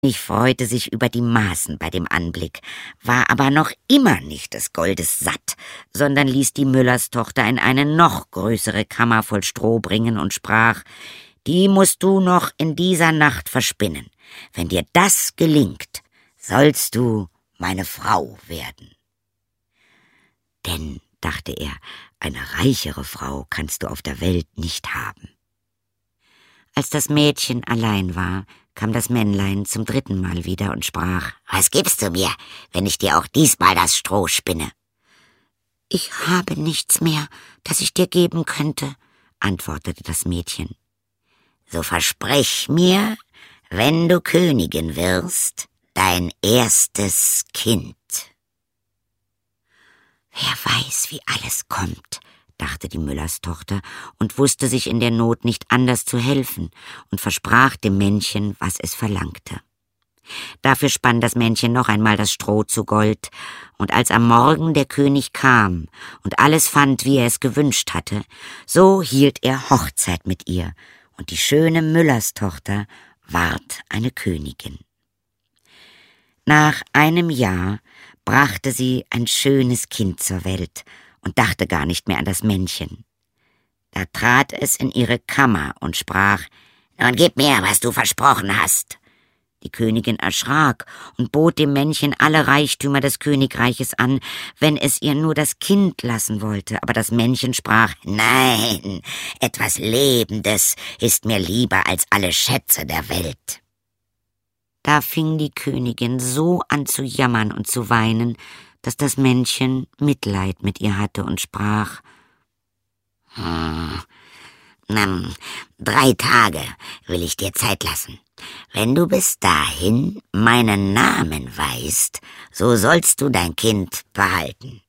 Ich freute sich über die Maßen bei dem Anblick, war aber noch immer nicht des Goldes satt, sondern ließ die Müllerstochter in eine noch größere Kammer voll Stroh bringen und sprach: »Die musst du noch in dieser Nacht verspinnen. Wenn dir das gelingt, sollst du meine Frau werden.« Denn, dachte er, eine reichere Frau kannst du auf der Welt nicht haben. Als das Mädchen allein war, kam das Männlein zum 3. Mal wieder und sprach: »Was gibst du mir, wenn ich dir auch diesmal das Stroh spinne?« »Ich habe nichts mehr, das ich dir geben könnte«, antwortete das Mädchen. »So versprich mir, wenn du Königin wirst, dein erstes Kind.« »Wer weiß, wie alles kommt«, dachte die Müllerstochter und wusste sich in der Not nicht anders zu helfen und versprach dem Männchen, was es verlangte. Dafür spann das Männchen noch einmal das Stroh zu Gold, und als am Morgen der König kam und alles fand, wie er es gewünscht hatte, so hielt er Hochzeit mit ihr, und die schöne Müllerstochter ward eine Königin. Nach einem Jahr brachte sie ein schönes Kind zur Welt und dachte gar nicht mehr an das Männchen. Da trat es in ihre Kammer und sprach: »Nun gib mir, was du versprochen hast.« Die Königin erschrak und bot dem Männchen alle Reichtümer des Königreiches an, wenn es ihr nur das Kind lassen wollte. Aber das Männchen sprach: »Nein, etwas Lebendes ist mir lieber als alle Schätze der Welt.« Da fing die Königin so an zu jammern und zu weinen, dass das Männchen Mitleid mit ihr hatte und sprach: 3 Tage will ich dir Zeit lassen. Wenn du bis dahin meinen Namen weißt, so sollst du dein Kind behalten.«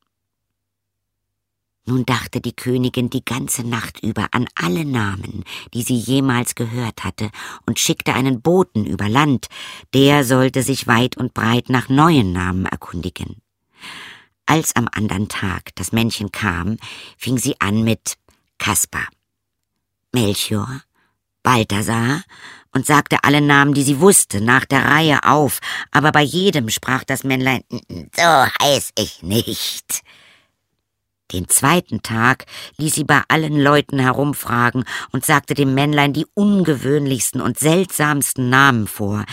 Nun dachte die Königin die ganze Nacht über an alle Namen, die sie jemals gehört hatte, und schickte einen Boten über Land, der sollte sich weit und breit nach neuen Namen erkundigen. Als am andern Tag das Männchen kam, fing sie an mit Kaspar, Melchior, Balthasar und sagte alle Namen, die sie wusste, nach der Reihe auf, aber bei jedem sprach das Männlein: »So heiß ich nicht.« Den 2. Tag ließ sie bei allen Leuten herumfragen und sagte dem Männlein die ungewöhnlichsten und seltsamsten Namen vor.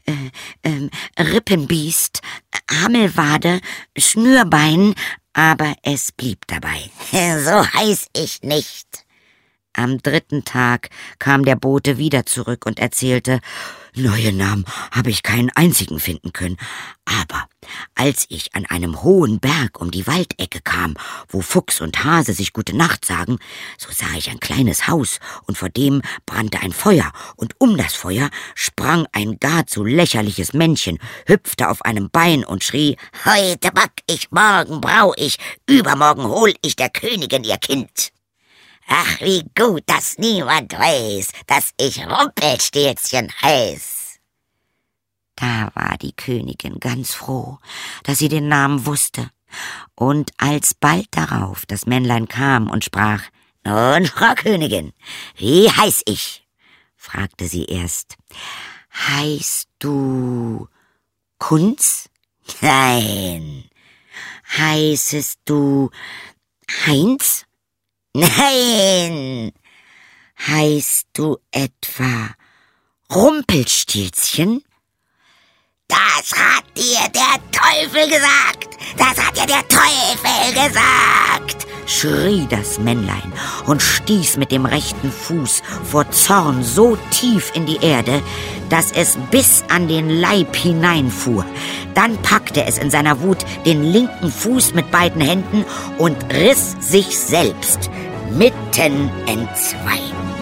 Rippenbiest, Hammelwade, Schnürbein, aber es blieb dabei. »So heiß ich nicht.« Am 3. Tag kam der Bote wieder zurück und erzählte: »Neue Namen habe ich keinen einzigen finden können, aber als ich an einem hohen Berg um die Waldecke kam, wo Fuchs und Hase sich gute Nacht sagen, so sah ich ein kleines Haus, und vor dem brannte ein Feuer, und um das Feuer sprang ein gar zu lächerliches Männchen, hüpfte auf einem Bein und schrie: »Heute back ich, morgen brau ich, übermorgen hol ich der Königin ihr Kind.« Ach, wie gut, dass niemand weiß, dass ich Rumpelstilzchen heiß.« Da war die Königin ganz froh, dass sie den Namen wusste, und als bald darauf das Männlein kam und sprach: »Nun, Frau Königin, wie heiß ich?« fragte sie erst. »Heißt du Kunz?« »Nein.« »Heißest du Heinz?« »Nein.« »Heißt du etwa Rumpelstilzchen?« »Das hat dir der Teufel gesagt! Das hat dir der Teufel gesagt!« schrie das Männlein und stieß mit dem rechten Fuß vor Zorn so tief in die Erde, dass es bis an den Leib hineinfuhr. Dann packte es in seiner Wut den linken Fuß mit beiden Händen und riss sich selbst mitten entzwei.